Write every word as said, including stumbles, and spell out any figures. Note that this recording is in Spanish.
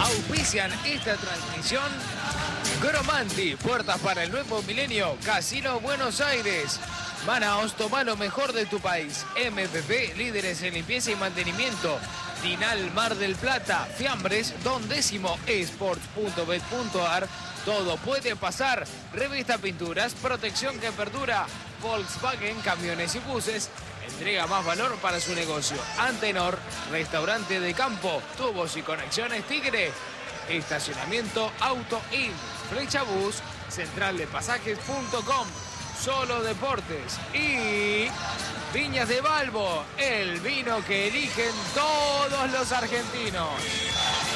Auspician esta transmisión Gromanti, puertas para el nuevo milenio, Casino Buenos Aires. Manaos, toma lo mejor de tu país. M P P, líderes en limpieza y mantenimiento. Tinal Mar del Plata, Fiambres, Don Décimo, esports punto bet punto ar. Todo puede pasar. Revista Pinturas, protección que perdura. Volkswagen, camiones y buses. Entrega más valor para su negocio. Antenor, restaurante de campo, tubos y conexiones Tigre. Estacionamiento Auto In, Flecha Bus, central de pasajes punto com. Solo Deportes y Viñas de Balbo, el vino que eligen todos los argentinos.